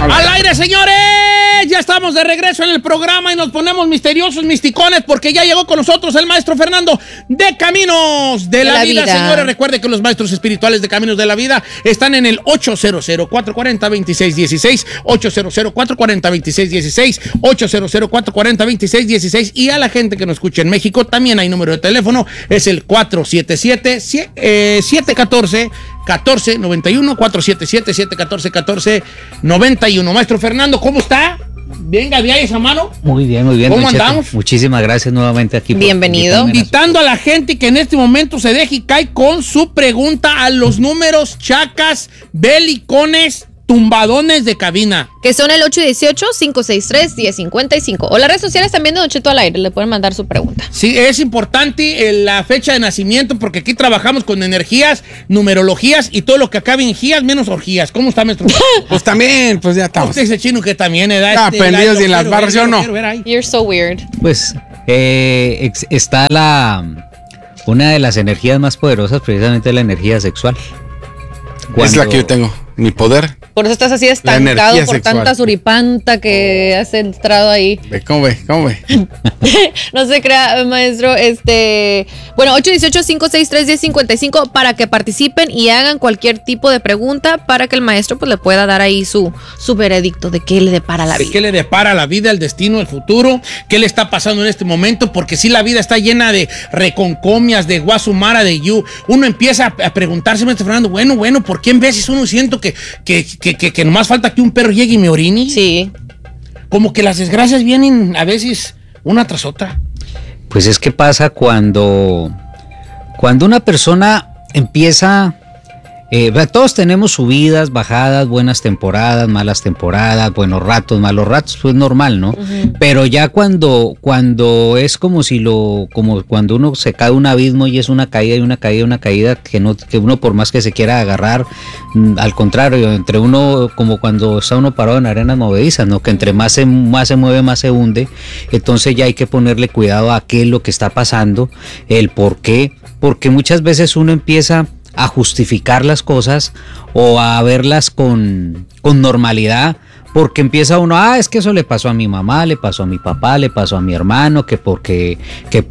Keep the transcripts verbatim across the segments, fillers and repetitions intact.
Al aire, señores. Ya estamos de regreso en el programa y nos ponemos misteriosos, misticones, porque ya llegó con nosotros el maestro Fernando de Caminos de, de la, la vida. vida. Señores, recuerde que los maestros espirituales de Caminos de la Vida están en el ocho cero cero, cuatro cuatro cero, dos seis uno seis, ocho cero cero, cuatro cuatro cero, dos seis uno seis, ocho cero cero, cuatro cuatro cero, dos seis uno seis. Y a la gente que nos escucha en México también hay número de teléfono, es el cuatro siete siete, siete uno cuatro, catorce noventa y uno, cuatro siete siete, siete uno cuatro, catorce noventa y uno. Maestro Fernando, ¿cómo está? Venga, de ahí esa mano. Muy bien, muy bien. ¿Cómo andamos? Muchísimas gracias nuevamente aquí. Bienvenido. Invitando a la gente que en este momento se deje y cae con su pregunta a los números chacas, belicones, tumbadones de cabina. Que son el ocho uno ocho, cinco seis tres, uno cero cinco cinco. O las redes sociales también de Don Cheto al aire. Le pueden mandar su pregunta. Sí, es importante eh, la fecha de nacimiento porque aquí trabajamos con energías, numerologías y todo lo que acabe en gías menos orgías. ¿Cómo está, maestro? Pues también, pues ya estamos. Usted es el chino que también era. Ah, este, aprendidos y en las barras, ¿o no? You're so weird. Pues eh, ex, está la una de las energías más poderosas, precisamente la energía sexual. Cuando, es la que yo tengo, mi poder. Por eso estás así estancado por sexual. Tanta suripanta que has entrado ahí. ¿Cómo ve? ¿Cómo ve? No se crea, maestro. Este, bueno, ocho uno ocho, cinco seis tres, uno cero cinco cinco para que participen y hagan cualquier tipo de pregunta para que el maestro pues le pueda dar ahí su, su veredicto de qué le depara la vida. ¿Qué le depara la vida, el destino, el futuro? ¿Qué le está pasando en este momento? Porque si la vida está llena de reconcomias, de guasumara, de you. Uno empieza a, a preguntarse, maestro Fernando, bueno, bueno, ¿por qué en veces uno siento que, que Que, que, que nomás falta que un perro llegue y me orine? Sí. Como que las desgracias vienen a veces una tras otra. Pues es que pasa cuando, cuando una persona empieza... Eh, todos tenemos subidas, bajadas, buenas temporadas, malas temporadas, buenos ratos, malos ratos, pues normal, ¿no? Uh-huh. Pero ya cuando, cuando es como si lo, como cuando uno se cae un abismo y es una caída y una caída, una caída que no, que uno por más que se quiera agarrar, al contrario, entre uno, como cuando está uno parado en arenas movedizas, ¿no? Que entre más se, más se mueve, más se hunde. Entonces ya hay que ponerle cuidado a qué es lo que está pasando, el por qué, porque muchas veces uno empieza a justificar las cosas o a verlas con, con normalidad, porque empieza uno, ah, es que eso le pasó a mi mamá, le pasó a mi papá, le pasó a mi hermano, que porque, que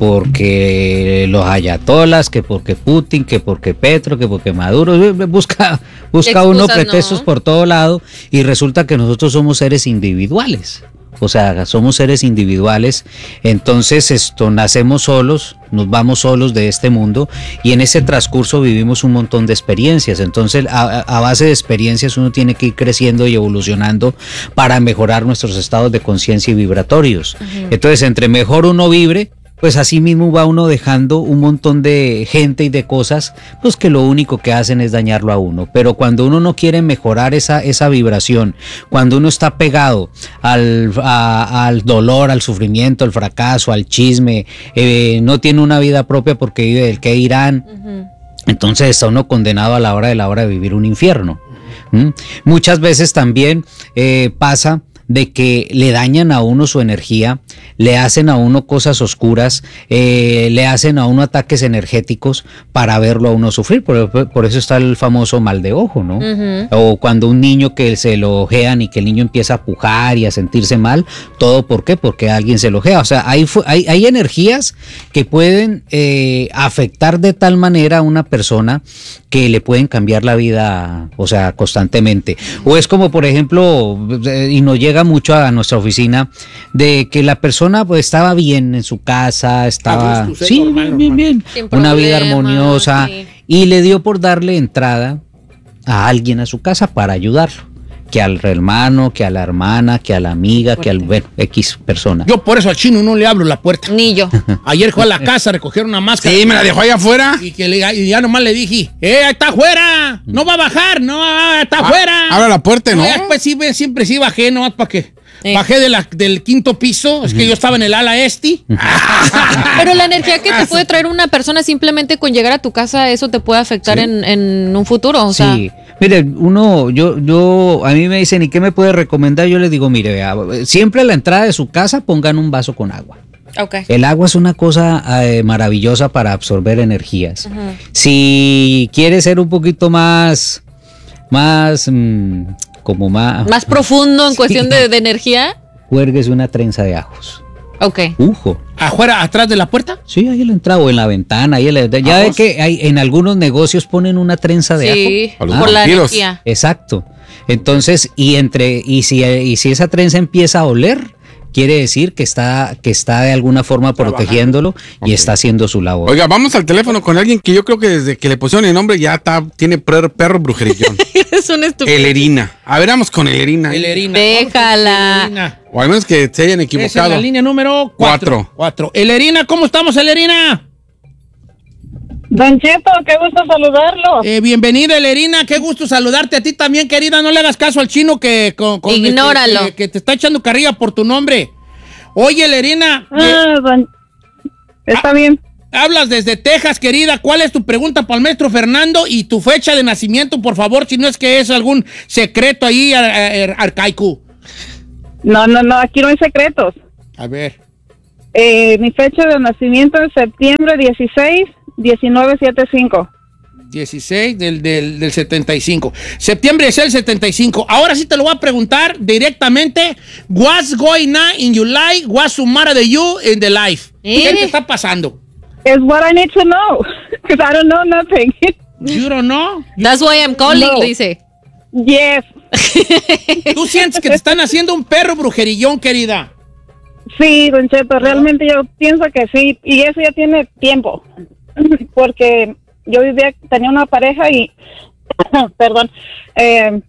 porque los ayatolas, que porque Putin, que porque Petro, que porque Maduro, busca, busca excusas, uno pretextos no. por todo lado, y resulta que nosotros somos seres individuales. O sea, somos seres individuales, entonces esto, nacemos solos, nos vamos solos de este mundo y en ese transcurso vivimos un montón de experiencias. Entonces, a, a base de experiencias uno tiene que ir creciendo y evolucionando para mejorar nuestros estados de conciencia y vibratorios. Uh-huh. Entonces, entre mejor uno vibre, pues así mismo va uno dejando un montón de gente y de cosas, pues que lo único que hacen es dañarlo a uno. Pero cuando uno no quiere mejorar esa, esa vibración, cuando uno está pegado al, a, al dolor, al sufrimiento, al fracaso, al chisme, eh, no tiene una vida propia porque vive del qué dirán, uh-huh. entonces está uno condenado a la hora de la hora de vivir un infierno. ¿Mm? Muchas veces también eh, pasa de que le dañan a uno su energía, le hacen a uno cosas oscuras, eh, le hacen a uno ataques energéticos para verlo a uno sufrir. Por, por eso está el famoso mal de ojo, ¿no? Uh-huh. O cuando un niño que se lo ojean y que el niño empieza a pujar y a sentirse mal, ¿todo por qué? Porque alguien se lo ojea. O sea, hay, hay, hay energías que pueden eh, afectar de tal manera a una persona que le pueden cambiar la vida, o sea, constantemente. O es como, por ejemplo, y nos llega mucho a nuestra oficina, de que la persona pues estaba bien en su casa, estaba gusto, sí, normal, bien, bien, bien, una vida armoniosa, sí. Y le dio por darle entrada a alguien a su casa para ayudarlo. Que al hermano, que a la hermana, que a la amiga, que al bueno, X persona. Yo por eso al chino no le abro la puerta. Ni yo. Ayer fue a la casa a recoger una máscara. Sí, me la dejó allá afuera. Y, que le, y ya nomás le dije, ¡eh, está afuera! No va a bajar, no, está ah, afuera. Abre la puerta, ¿no? Después sí, siempre sí bajé, nomás para que... Sí. Bajé de la, del quinto piso, es que yo estaba en el ala este. Pero la energía que te puede traer una persona simplemente con llegar a tu casa, eso te puede afectar sí. en, en un futuro, o sea. Sí, mire, uno, yo, yo, a mí me dicen, ¿y qué me puede recomendar? Yo les digo, mire, vea, siempre a la entrada de su casa pongan un vaso con agua. Okay. El agua es una cosa eh, maravillosa para absorber energías. Uh-huh. Si quiere ser un poquito más, más... Mmm, como más... Más profundo en Sí. cuestión de, de energía. Cuérguese una trenza de ajos. Ok. Ujo. ¿Afuera, atrás de la puerta? Sí, ahí en la entrada o en la ventana. Ahí en la- ya Ajos. ve que hay, en algunos negocios ponen una trenza de Sí, A los por la vampiros. energía. Exacto. Entonces, y entre, y si, y si esa trenza empieza a oler, quiere decir que está, que está de alguna forma protegiéndolo y Ok. está haciendo su labor. Oiga, vamos al teléfono con alguien que yo creo que desde que le pusieron el nombre ya está, tiene perro, perro brujerillón. Es un estúpido. Elerina. A ver, vamos con Elerina. Elerina. Déjala. Elerina. O al menos que se hayan Esa es equivocado. la línea número Cuatro. cuatro. Cuatro. Elerina, ¿cómo estamos, Elerina? Don Cheto, qué gusto saludarlo. Eh, bienvenida, Elerina. Qué gusto saludarte a ti también, querida. No le hagas caso al chino que, con, con- Ignóralo. que, que te está echando carrilla por tu nombre. Oye, Elerina, Ah, don... Está bien. hablas desde Texas, querida. ¿Cuál es tu pregunta para el maestro Fernando y tu fecha de nacimiento, por favor? Si no es que es algún secreto ahí ar- ar- arcaico. No, no, no, aquí no hay secretos. A ver. Eh, mi fecha de nacimiento es septiembre dieciséis, diecinueve setenta y cinco. dieciséis del, del, del setenta y cinco. Septiembre es el setenta y cinco. Ahora sí te lo voy a preguntar directamente. What's going on in your life? What's the matter with you in the life? ¿Qué ¿Eh? te está pasando? It's what I need to know, because I don't know nothing. You don't know? That's why I'm calling, No. dice. Yes. ¿Tú sientes que te están haciendo un perro brujerillón, querida? Sí, Don Cheto, realmente yo pienso que sí, y eso ya tiene tiempo, porque yo vivía, tenía una pareja y, perdón, eh,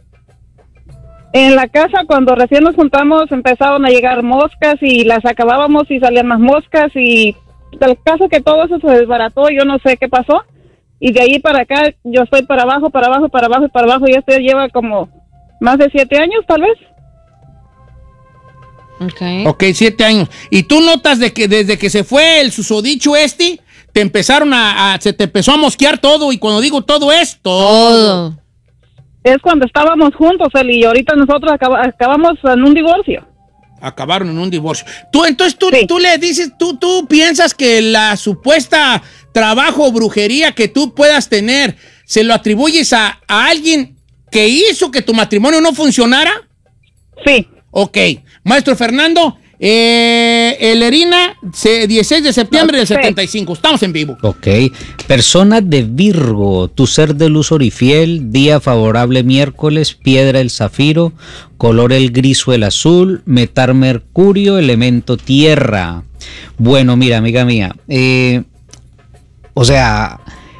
en la casa cuando recién nos juntamos empezaron a llegar moscas y las acabábamos y salían más moscas y el caso que todo eso se desbarató, yo no sé qué pasó, y de ahí para acá yo estoy para abajo, para abajo, para abajo y para abajo, y esto ya lleva como más de siete años tal vez. Ok. Ok, siete años. ¿Y tú notas de que desde que se fue el susodicho este, te empezaron a, a- se te empezó a mosquear todo? Y cuando digo todo es todo. Todo. Es cuando estábamos juntos, él y yo. Ahorita nosotros acaba- acabamos en un divorcio. Acabaron en un divorcio. Tú, entonces tú, Sí. tú le dices, tú, tú piensas que la supuesta trabajo o brujería que tú puedas tener, ¿se lo atribuyes a, a alguien que hizo que tu matrimonio no funcionara? Sí. Ok. Maestro Fernando, eh, Elerina, se- dieciséis de septiembre del Ok. setenta y cinco. Estamos en vivo. Ok. Persona de Virgo, tu ser de luz orifiel, día favorable miércoles, piedra el zafiro, color el gris o el azul, metal mercurio, elemento tierra. Bueno, mira, amiga mía, eh, o sea,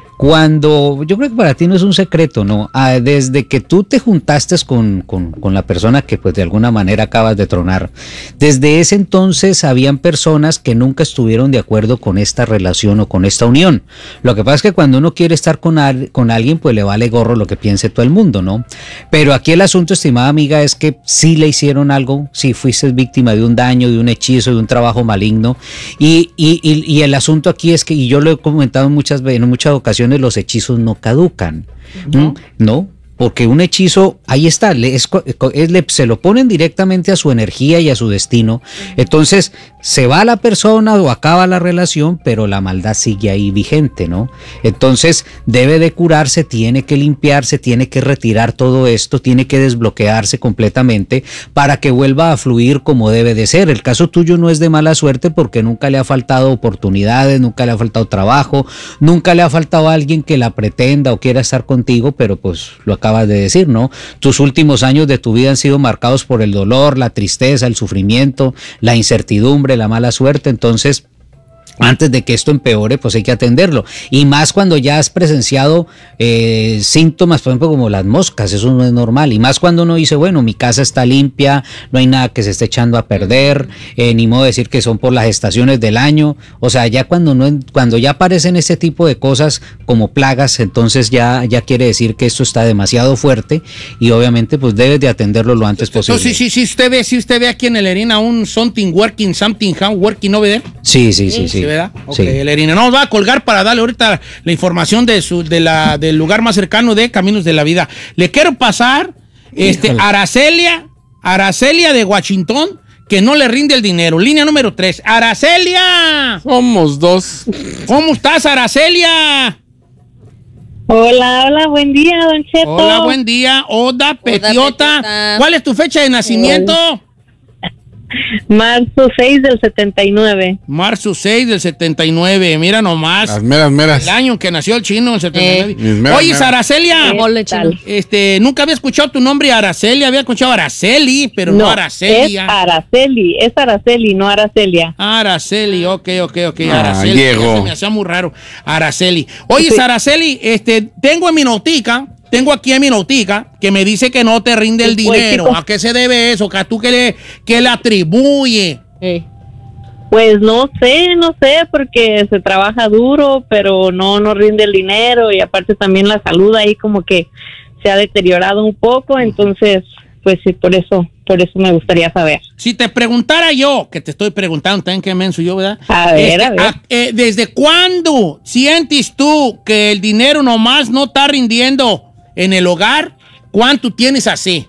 cuando, yo creo que para ti no es un secreto, ¿no? Ah, desde que tú te juntaste con, con, con la persona que pues de alguna manera acabas de tronar, desde ese entonces habían personas que nunca estuvieron de acuerdo con esta relación o con esta unión. Lo que pasa es que cuando uno quiere estar con, al- con alguien, pues le vale gorro lo que piense todo el mundo, ¿no? Pero aquí el asunto, estimada amiga, es que sí le hicieron algo, sí fuiste víctima de un daño, de un hechizo, de un trabajo maligno, y, y, y, y el asunto aquí es que, y yo lo he comentado muchas veces, en muchas ocasiones, los hechizos no caducan. ¿No? ¿No? Porque un hechizo, ahí está, le, es, es, le, se lo ponen directamente a su energía y a su destino. Entonces, se va la persona o acaba la relación, pero la maldad sigue ahí vigente, ¿no? Entonces, debe de curarse, tiene que limpiarse, tiene que retirar todo esto, tiene que desbloquearse completamente para que vuelva a fluir como debe de ser. El caso tuyo no es de mala suerte porque nunca le ha faltado oportunidades, nunca le ha faltado trabajo, nunca le ha faltado alguien que la pretenda o quiera estar contigo, pero pues lo acabas de decir, ¿no? Tus últimos años de tu vida han sido marcados por el dolor, la tristeza, el sufrimiento, la incertidumbre, la mala suerte. Entonces, antes de que esto empeore, pues hay que atenderlo. Y más cuando ya has presenciado eh, síntomas, por ejemplo, como las moscas, eso no es normal. Y más cuando uno dice, bueno, mi casa está limpia, no hay nada que se esté echando a perder, eh, ni modo de decir que son por las estaciones del año. O sea, ya cuando, no, cuando ya aparecen este tipo de cosas como plagas, entonces ya, ya quiere decir que esto está demasiado fuerte y obviamente pues debes de atenderlo lo antes posible. Entonces, sí, sí, sí, usted ve, si usted ve aquí en Elerina un something working, something how working over there. Sí, sí, sí, sí. ¿Sí, verdad? Ok, Sí. Elerina, no nos va a colgar para darle ahorita la información de su, de la, del lugar más cercano de Caminos de la Vida. Le quiero pasar este, Híjole. Aracelia, Aracelia de Washington, que no le rinde el dinero. Línea número tres. Aracelia, Somos dos. ¿cómo estás, Aracelia? Hola, hola, buen día, Don Cheto. Hola, buen día. Oda, Petiota. Petiota. ¿Cuál es tu fecha de nacimiento? Marzo seis del setenta y nueve. Marzo seis del setenta y nueve. Mira nomás. Las meras, meras. El año que nació el chino, el setenta y nueve. Eh. Mis meras, Oye, meras. Aracelia. ¿Qué Mole chino. tal? Este, nunca había escuchado tu nombre, Araceli. Había escuchado Araceli, pero no, No, Aracelia. es Araceli, es Araceli, no Aracelia. Araceli, ok, ok, ok. Ah, Araceli. Diego. Se me hacía muy raro. Araceli. Oye, Sí. Araceli, este, tengo en mi notica, tengo aquí en mi notica, que me dice que no te rinde el Sí, pues, dinero. chico. ¿A qué se debe eso? ¿Que a tú qué le, qué le atribuye? Ey. Pues no sé, no sé, porque se trabaja duro, pero no, no rinde el dinero y aparte también la salud ahí como que se ha deteriorado un poco, entonces, pues sí, por eso, por eso me gustaría saber. Si te preguntara yo, que te estoy preguntando también qué menso yo, ¿verdad? A ver, a ver. eh, ¿Desde cuándo sientes tú que el dinero nomás no está rindiendo en el hogar? ¿Cuánto tienes así?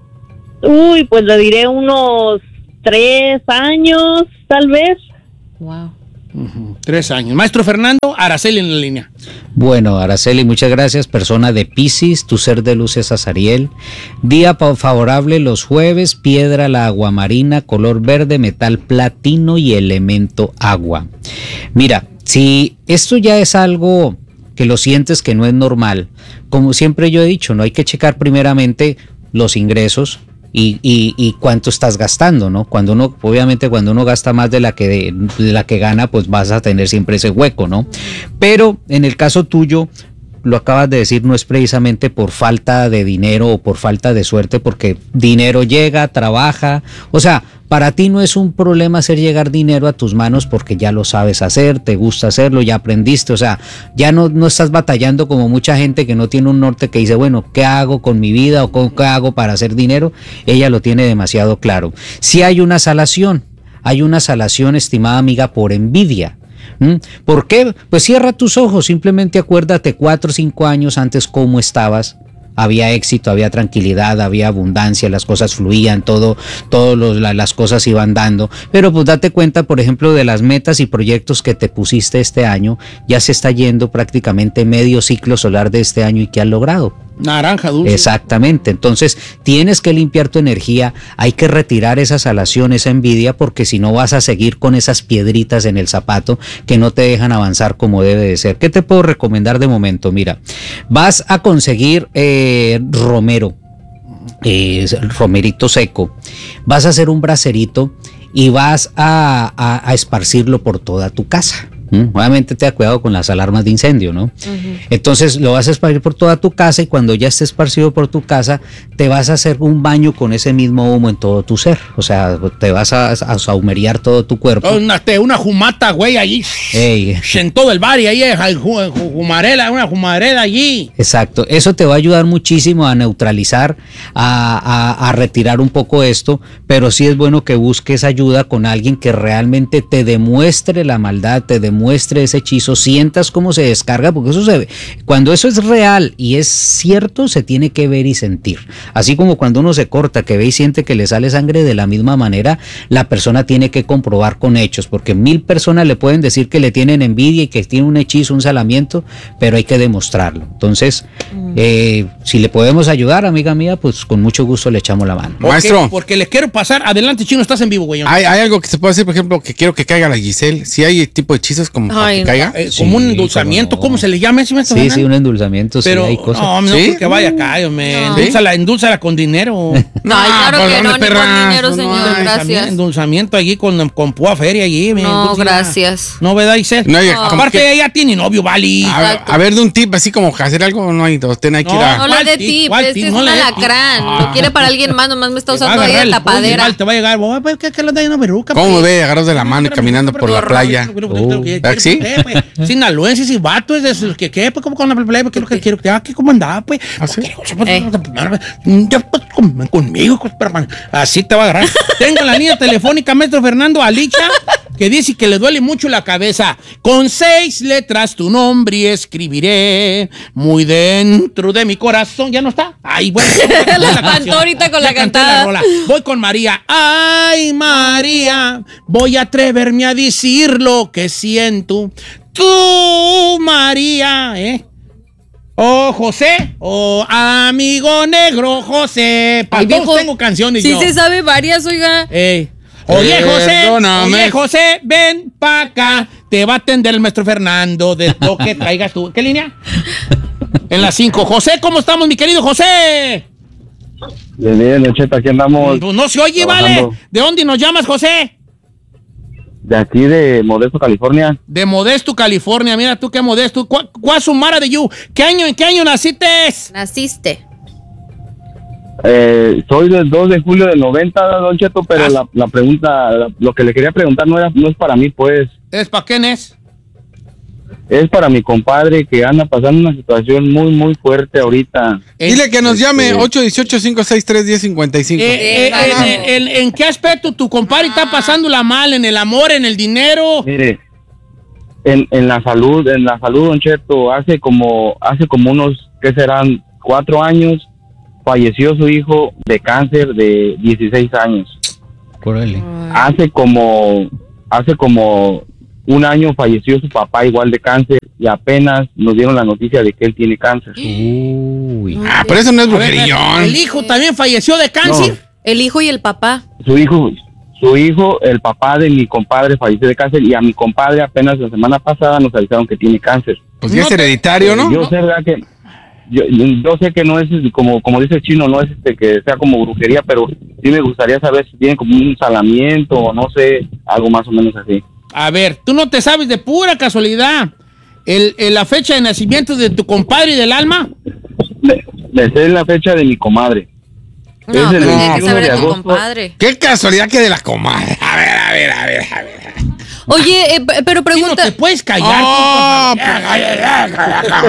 Uy, pues le diré unos tres años, tal vez. Wow. Ujú, tres años. Maestro Fernando, Araceli en la línea. Bueno, Araceli, muchas gracias. Persona de Piscis, tu ser de luz es Azariel. Día pa- favorable los jueves, piedra la aguamarina, color verde, metal platino y elemento agua. Mira, si esto ya es algo que lo sientes que no es normal, como siempre yo he dicho, no hay que checar primeramente los ingresos. Y, y, y cuánto estás gastando, ¿no? Cuando uno, obviamente cuando uno gasta más de la que de, de la que gana, pues vas a tener siempre ese hueco, ¿no? Pero en el caso tuyo, lo acabas de decir, no es precisamente por falta de dinero o por falta de suerte, porque dinero llega, trabaja, o sea, para ti no es un problema hacer llegar dinero a tus manos porque ya lo sabes hacer, te gusta hacerlo, ya aprendiste, o sea, ya no, no estás batallando como mucha gente que no tiene un norte que dice, bueno, ¿qué hago con mi vida o con, qué hago para hacer dinero? Ella lo tiene demasiado claro. Si hay una salación, hay una salación, estimada amiga, por envidia. ¿Mm? ¿Por qué? Pues cierra tus ojos, simplemente acuérdate cuatro o cinco años antes cómo estabas. Había éxito, había tranquilidad, había abundancia, las cosas fluían, todo, todo los, la, las cosas iban dando. Pero pues date cuenta, por ejemplo, de las metas y proyectos que te pusiste este año. Ya se está yendo prácticamente medio ciclo solar de este año y ¿qué has logrado? Naranja dulce. Exactamente, entonces tienes que limpiar tu energía, hay que retirar esa salación, esa envidia, porque si no vas a seguir con esas piedritas en el zapato que no te dejan avanzar como debe de ser. ¿Qué te puedo recomendar de momento? Mira, vas a conseguir eh, romero, eh, romerito seco, vas a hacer un bracerito y vas a, a, a esparcirlo por toda tu casa. ¿Mm? Obviamente te da cuidado con las alarmas de incendio, ¿no? Uh-huh. Entonces lo vas a esparcir por toda tu casa y cuando ya esté esparcido por tu casa, te vas a hacer un baño con ese mismo humo en todo tu ser. O sea, te vas a, a sahumerear todo tu cuerpo. Una, una jumata, güey, allí. Ey. En todo el bar y ahí, jumarela, una jumarela allí. Exacto. Eso te va a ayudar muchísimo a neutralizar, a, a, a retirar un poco esto, pero sí es bueno que busques ayuda con alguien que realmente te demuestre la maldad, te demuestre muestre ese hechizo, sientas cómo se descarga, porque eso se ve. Cuando eso es real y es cierto, se tiene que ver y sentir. Así como cuando uno se corta, que ve y siente que le sale sangre, de la misma manera, la persona tiene que comprobar con hechos, porque mil personas le pueden decir que le tienen envidia y que tiene un hechizo, un salamiento, pero hay que demostrarlo. Entonces, mm. eh, si le podemos ayudar, amiga mía, pues con mucho gusto le echamos la mano. Maestro. Okay, porque les quiero pasar. Adelante, Chino, estás en vivo, güey. Hay, hay algo que se puede hacer, por ejemplo, que quiero que caiga la Giselle. Si hay tipo de hechizos como Ay, que caiga. Eh, como sí, un endulzamiento, ¿cómo, no. ¿cómo se le llama? ¿Sí, sí, sí, un endulzamiento. Pero sí, hay cosas. no, no ¿Sí? creo que vaya acá, me no. endulzala, endulzala con dinero. No, ay, claro pues, que no, ni perras, con dinero, no, señor, no, gracias. Endulzamiento allí con, con púa feria allí. No, endulzala. Gracias. No, ¿verdad, Isel? No, no. Aparte, que... ella tiene novio, Vali. A, a ver, de un tip, así como hacer algo, no hay dos, ten hay que no, ir a... No le dé tip, este tip? es no un alacrán. Ah. Lo quiere para alguien más, nomás me está usando ahí de tapadera. Te va a llegar, pues, ¿qué, qué le da una verruca? ¿Cómo me ve agarrados de la mano y caminando por la playa? ¿Sí? Sinaloenses y vatos, que qué, pues, como con la playa, ¿qué es lo que quiero? ¿Qué, cómo andaba, pues? Conmigo, así te va a agarrar. Tengo la línea telefónica, maestro Fernando, Alicia, que dice que le duele mucho la cabeza. Con seis letras tu nombre escribiré muy dentro de mi corazón. ¿Ya no está? Ay, bueno. La cantó ahorita con la cantada. La voy con María. Ay, María, voy a atreverme a decir lo que siento. Tú, María, ¿eh? Oh, José, oh, amigo negro, José. Para Ay, todos viejo, tengo canciones sí yo. se sabe varias, oiga. Ey. Oye, José, Perdóname. oye, José, ven pa' acá. Te va a atender el maestro Fernando de lo que traigas tú. ¿Qué línea? En la cinco. José, ¿cómo estamos, mi querido José? Bien, bien, Don Cheto, aquí andamos. Pues no se oye, trabajando. vale. ¿De dónde nos llamas, José? De aquí de Modesto, California. De Modesto, California. Mira tú qué Modesto. ¿Cuál es su mara de you? ¿Qué año, en qué año naciste? Naciste. Eh, soy del dos de julio del noventa, Don Cheto, pero Ah. la, la pregunta, la- lo que le quería preguntar no, era, no es para mí, pues, ¿Es para quién es? es para mi compadre que anda pasando una situación muy, muy fuerte ahorita. Dile que nos llame Este- ocho uno ocho, cinco seis tres, uno cero cinco cinco. Eh, eh, eh, en, en- ¿En qué aspecto tu compadre está pasándola mal? ¿En el amor, en el dinero? Mire, en, en la salud, en la salud, Don Cheto, hace como, hace como unos, ¿qué serán? Cuatro años, falleció su hijo de cáncer de dieciséis años. Órale. Hace como, hace como un año falleció su papá igual de cáncer y apenas nos dieron la noticia de que él tiene cáncer. Uy. Ah, pero eso no es A ver, brujerillón. ¿el hijo también falleció de cáncer? El hijo y el papá. Su hijo, su hijo, el papá de mi compadre falleció de cáncer y a mi compadre apenas la semana pasada nos avisaron que tiene cáncer. Pues ya No es te- hereditario, ¿no? Yo sé, ¿verdad? Que yo, yo sé que no es como como dice el chino, no es este que sea como brujería, pero sí me gustaría saber si tiene como un salamiento o no sé, algo más o menos así. A ver, tú no te sabes de pura casualidad el, el- la fecha de nacimiento de tu compadre y del alma. Me, me sé la fecha de mi comadre. No, Es el pero tiene que veintiuno saber de de tu agosto. compadre. Qué casualidad que de la comadre. A ver, a ver, a ver, a ver. Oye, eh, p- pero Sí, no pregunta. te puedes callar. Oh, tú, por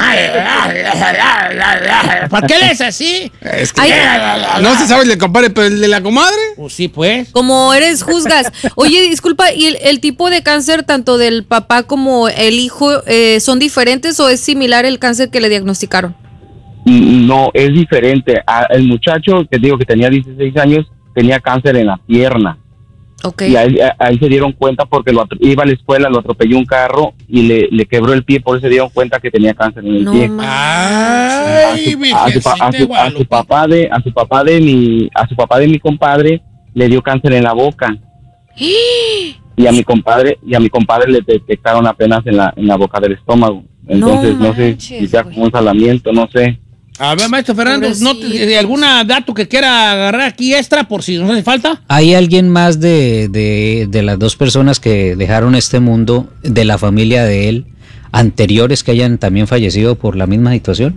favor. ¿Para qué lees así? Es que Ay. no se sabe el del compadre, pero el de la comadre. Pues sí, pues. Como eres juzgas. Oye, disculpa, ¿y el, el tipo de cáncer tanto del papá como el hijo eh, son diferentes o es similar el cáncer que le diagnosticaron? No, es diferente. A- el muchacho que digo que tenía dieciséis años tenía cáncer en la pierna. Ok. Y ahí, ahí se dieron cuenta porque lo atro- iba a la escuela, lo atropelló un carro y le, le quebró el pie, por eso se dieron cuenta que tenía cáncer en el No pie. manches. A Ay, su, a, su, pa- a, Virgencita de su, a su Guadalupe. papá de a su papá de mi a su papá de mi compadre le dio cáncer en la boca y a mi compadre y a mi compadre le detectaron apenas en la en la boca del estómago. Entonces no, sé manches, si sea güey. como un salamiento, no sé. A ver, maestro Fernando, ¿no te- Pobrecito. de alguna dato que quiera agarrar aquí extra por si nos hace falta? ¿Hay alguien más de, de, de las dos personas que dejaron este mundo, de la familia de él, anteriores que hayan también fallecido por la misma situación?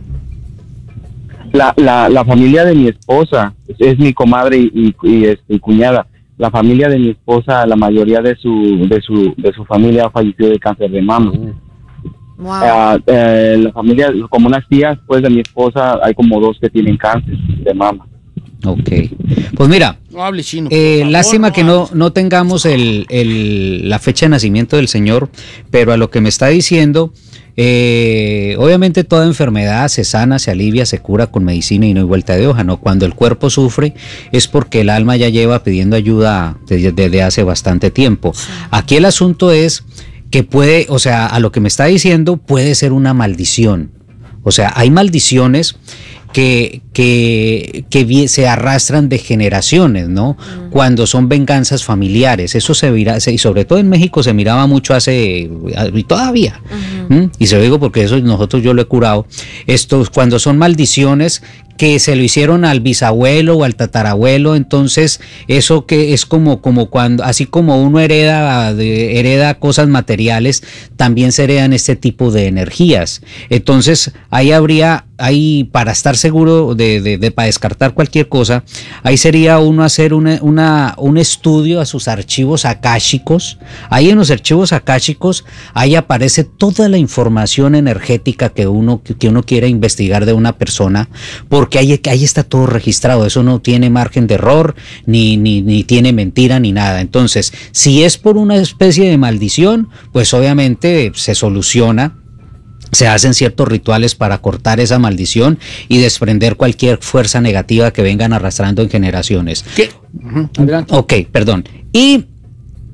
La, la, la familia de mi esposa es, es mi comadre y, y, y, este, y cuñada. La familia de mi esposa, la mayoría de su de su de su familia falleció de cáncer de mama. Wow. Ah, eh, la familia, como unas tías, pues de mi esposa, hay como dos que tienen cáncer de mama. Ok. Pues mira, No hable chino. por eh, favor, lástima que no, hables. no tengamos el, el- la fecha de nacimiento del señor, pero a lo que me está diciendo, eh, obviamente toda enfermedad se sana, se alivia, se cura con medicina y no hay vuelta de hoja, ¿no? Cuando el cuerpo sufre es porque el alma ya lleva pidiendo ayuda desde, desde hace bastante tiempo. Aquí el asunto es que puede, o sea, a lo que me está diciendo puede ser una maldición. O sea, hay maldiciones que, que, que vi- se arrastran de generaciones, ¿no? Mm. Cuando son venganzas familiares. Eso se mira, se, y sobre todo en México se miraba mucho hace, y todavía. Uh-huh. ¿Mm? Y se lo digo porque eso nosotros yo lo he curado. Esto, cuando son maldiciones que se lo hicieron al bisabuelo o al tatarabuelo, entonces eso que es como, como cuando, así como uno hereda, de, hereda cosas materiales, también se heredan este tipo de energías. Entonces ahí habría, ahí para estar seguro de, de, de para descartar cualquier cosa, ahí sería uno hacer una, una, un estudio a sus archivos akáshicos. Ahí en los archivos akáshicos, ahí aparece toda la información energética que uno, que uno quiera investigar de una persona, porque Porque ahí, ahí está todo registrado, eso no tiene margen de error, ni, ni, ni tiene mentira, ni nada. Entonces, si es por una especie de maldición, pues obviamente se soluciona. Se hacen ciertos rituales para cortar esa maldición y desprender cualquier fuerza negativa que vengan arrastrando en generaciones. ¿Qué? Uh-huh. Adelante. Ok, perdón. Y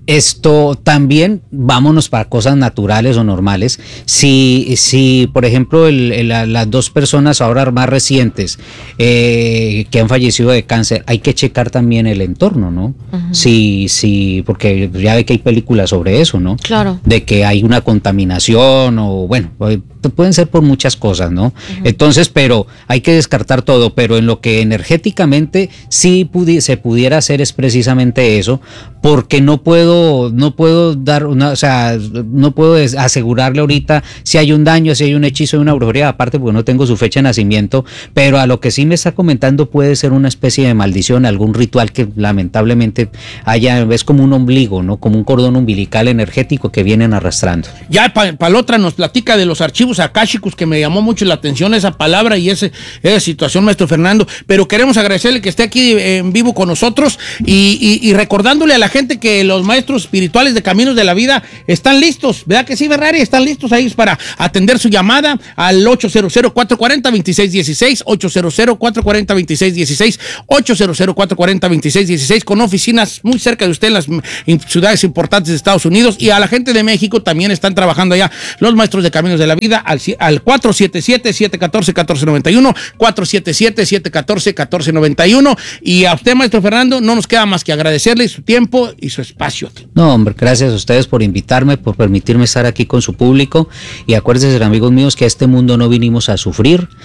Esto también, vámonos para cosas naturales o normales. Si, si por ejemplo, el, el, las dos personas ahora más recientes eh, que han fallecido de cáncer, hay que checar también el entorno, ¿no? Uh-huh. Si, si, porque ya ve que hay películas sobre eso, ¿no? Claro. De que hay una contaminación o, bueno, pueden ser por muchas cosas, ¿no? Uh-huh. Entonces, pero hay que descartar todo, pero en lo que energéticamente sí pudi- se pudiera hacer es precisamente eso, porque no puedo no puedo dar una, o sea, no puedo asegurarle ahorita si hay un daño, si hay un hechizo, una brujería, aparte porque no tengo su fecha de nacimiento, pero a lo que sí me está comentando puede ser una especie de maldición, algún ritual que lamentablemente haya, es como un ombligo, ¿no? Como un cordón umbilical energético que vienen arrastrando. Ya Palotra nos platica de los archivos akáshicos, que me llamó mucho la atención esa palabra y ese, esa situación, maestro Fernando, pero queremos agradecerle que esté aquí en vivo con nosotros y, y, y recordándole a la gente que los maestros espirituales de Caminos de la Vida están listos, ¿verdad que sí, Ferrari? Están listos ahí para atender su llamada al ocho cero cero, cuatro cuatro cero, dos seis uno seis, ocho cero cero, cuatro cuatro cero, dos seis uno seis, ocho cero cero, cuatro cuatro cero, dos seis uno seis, con oficinas muy cerca de usted en las ciudades importantes de Estados Unidos, y a la gente de México también están trabajando allá los maestros de Caminos de la Vida al, al cuatro siete siete, siete uno cuatro, uno cuatro nueve uno, cuatro siete siete, siete uno cuatro, uno cuatro nueve uno, y a usted, maestro Fernando, no nos queda más que agradecerle su tiempo y su espacio. No, hombre, gracias a ustedes por invitarme, por permitirme estar aquí con su público, y acuérdense, amigos míos, que a este mundo no vinimos a sufrir,